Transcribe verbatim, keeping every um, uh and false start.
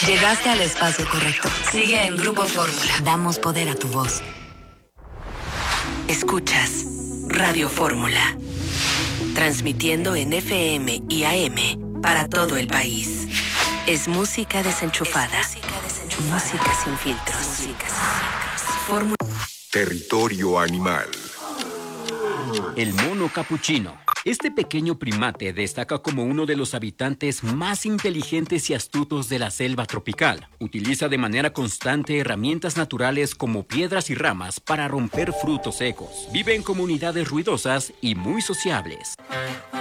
Llegaste al espacio correcto. Sigue en Grupo Fórmula. Damos poder a tu voz. Escuchas Radio Fórmula. Transmitiendo en F M y A M para todo el país. Es música desenchufada. Es música desenchufada. Música sin filtros. Música sin filtros. Fórmula. Territorio animal. El mono capuchino. Este pequeño primate destaca como uno de los habitantes más inteligentes y astutos de la selva tropical. Utiliza de manera constante herramientas naturales como piedras y ramas para romper frutos secos. Vive en comunidades ruidosas y muy sociables.